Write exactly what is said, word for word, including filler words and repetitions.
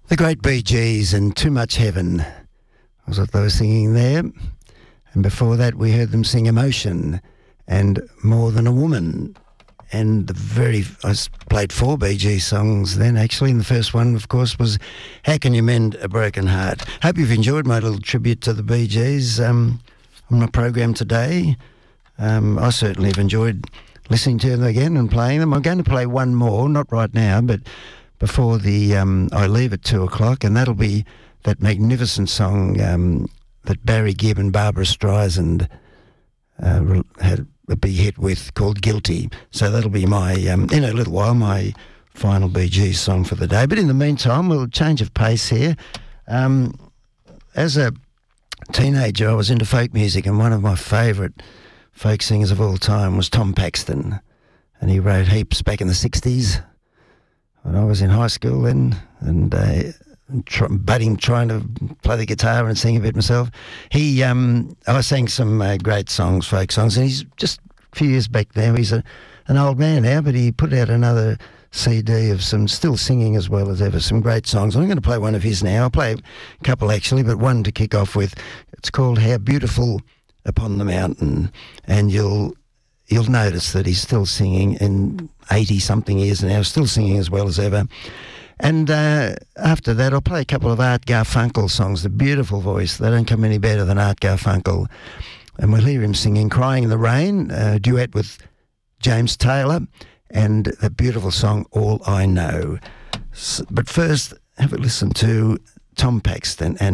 The Great Bee Gees and Too Much Heaven was what they were singing there. And before that, we heard them sing Emotion and More Than a Woman. And the very, I played four Bee Gees songs then, actually. And the first one, of course, was How Can You Mend a Broken Heart? Hope you've enjoyed my little tribute to the Bee Gees um, on my program today. Um, I certainly have enjoyed listening to them again and playing them. I'm going to play one more, not right now, but before the um, I leave at two o'clock, and that'll be that magnificent song um, that Barry Gibb and Barbara Streisand uh, had a big hit with, called Guilty. So that'll be my, um, in a little while, my final Bee Gees song for the day. But in the meantime, we'll change of pace here. Um, as a teenager, I was into folk music, and one of my favourite folk singers of all time was Tom Paxton, and he wrote heaps back in the sixties when I was in high school then, and uh, try, budding, trying to play the guitar and sing a bit myself. He, um, I sang some uh, great songs, folk songs, and he's just a few years back now. He's a, an old man now, but he put out another C D of some still singing as well as ever, some great songs. I'm going to play one of his now. I'll play a couple actually, but one to kick off with. It's called How Beautiful Upon the Mountain, and you'll you'll notice that he's still singing in eighty-something years now, still singing as well as ever. And uh, after that, I'll play a couple of Art Garfunkel songs, the beautiful voice. They don't come any better than Art Garfunkel. And we'll hear him singing Crying in the Rain, a duet with James Taylor, and the beautiful song All I Know. But first, have a listen to Tom Paxton and